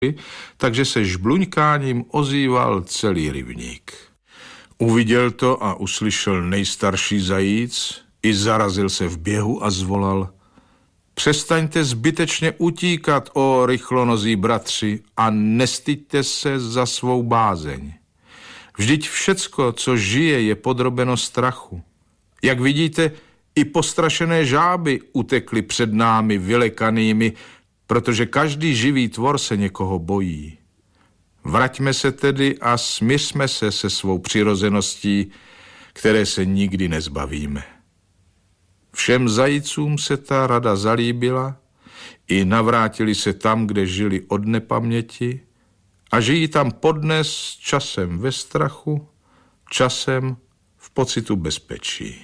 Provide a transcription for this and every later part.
takže se žbluňkáním ozýval celý rybník. Uviděl to a uslyšel nejstarší zajíc, i zarazil se v běhu a zvolal: Přestaňte zbytečně utíkat, o rychlonozí bratři, a nestyďte se za svou bázeň. Vždyť všecko, co žije, je podrobeno strachu. Jak vidíte, i postrašené žáby utekly před námi vylekanými, protože každý živý tvor se někoho bojí. Vraťme se tedy a smiřme se se svou přirozeností, které se nikdy nezbavíme. Všem zajícům se ta rada zalíbila, i navrátili se tam, kde žili od nepaměti, a žijí tam podnes časem ve strachu, časem v pocitu bezpečí.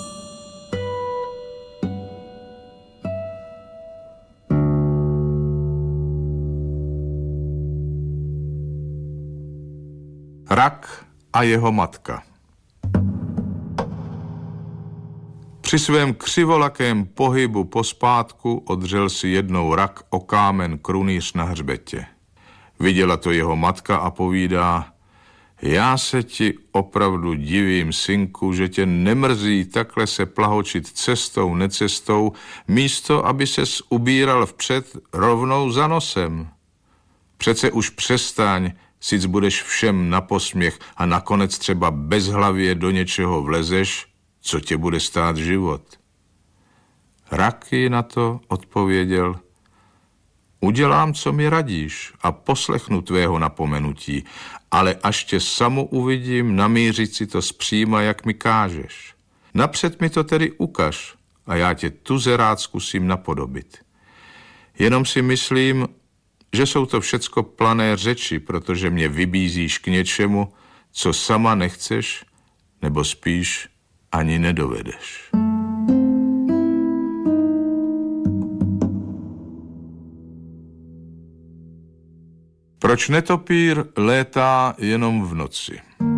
Rak a jeho matka. Při svém křivolakém pohybu pospátku odřel si jednou rak o kámen krunýř na hřbetě. Viděla to jeho matka a povídá: Já se ti opravdu divím, synku, že tě nemrzí takhle se plahočit cestou, necestou, místo, aby ses ubíral vpřed rovnou za nosem. Přece už přestaň, sic budeš všem na posměch a nakonec třeba bezhlavě do něčeho vlezeš, co tě bude stát život. Rak jí na to odpověděl: Udělám, co mi radíš, a poslechnu tvého napomenutí, ale až tě samu uvidím, namířit si to zpříma, jak mi kážeš. Napřed mi to tedy ukaž a já tě tuze rád zkusím napodobit. Jenom si myslím, že jsou to všecko plané řeči, protože mě vybízíš k něčemu, co sama nechceš, nebo spíš ani nedovedeš. Proč netopír létá jenom v noci?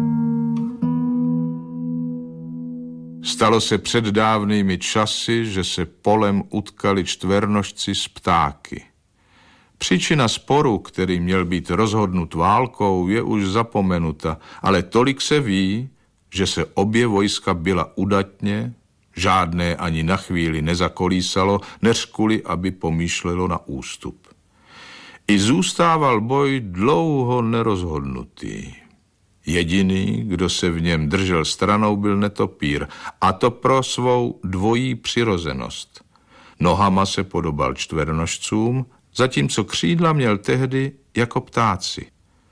Stalo se před dávnými časy, že se polem utkali čtvernožci s ptáky. Příčina sporu, který měl být rozhodnut válkou, je už zapomenuta, ale tolik se ví, že se obě vojska byla udatně, žádné ani na chvíli nezakolísalo, neřkuli, aby pomýšlelo na ústup. I zůstával boj dlouho nerozhodnutý. Jediný, kdo se v něm držel stranou, byl netopír, a to pro svou dvojí přirozenost. Nohama se podobal čtvernožcům, zatímco křídla měl tehdy jako ptáci.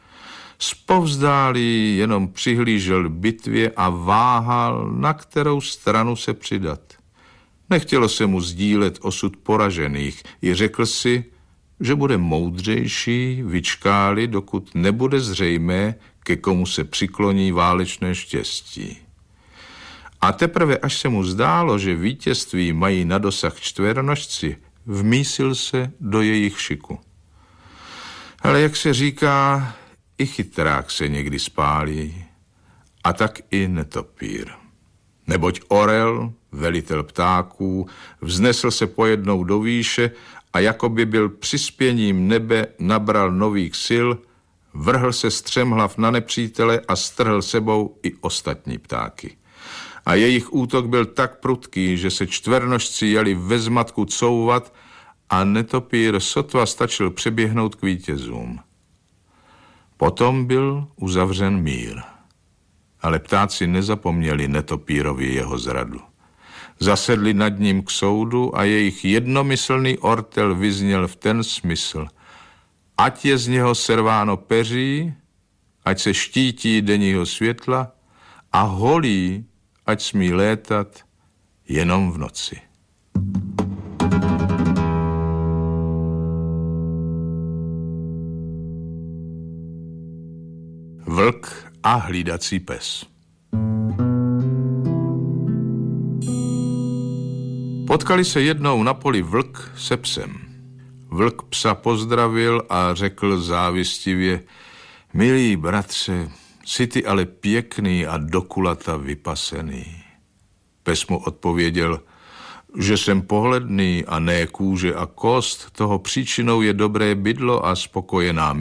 Zpovzdálí jenom přihlížel bitvě a váhal, na kterou stranu se přidat. Nechtělo se mu sdílet osud poražených, i řekl si, že bude moudřejší vyčkáli, dokud nebude zřejmé, ke komu se přikloní válečné štěstí. A teprve až se mu zdálo, že vítězství mají na dosah čtvernožci, vmísil se do jejich šiku. Ale jak se říká, i chytrák se někdy spálí, a tak i netopír. Neboť orel, velitel ptáků, vznesl se pojednou do výše a jakoby byl přispěním nebe nabral nových sil, vrhl se střemhlav na nepřítele a strhl sebou i ostatní ptáky. A jejich útok byl tak prudký, že se čtvernožci jeli ve zmatku couvat a netopír sotva stačil přeběhnout k vítězům. Potom byl uzavřen mír. Ale ptáci nezapomněli netopírovi jeho zradu. Zasedli nad ním k soudu a jejich jednomyslný ortel vyzněl v ten smysl: ať je z něho serváno peří, ať se štítí denního světla, a holí, ať smí létat jenom v noci. Vlk a hlídací pes. Potkali se jednou na poli vlk se psem. Vlk psa pozdravil a řekl závistivě: milý bratře, jsi ty ale pěkný a do kulata vypasený. Pes mu odpověděl, že jsem pohledný a ne kůže a kost, toho příčinou je dobré bydlo a spokojená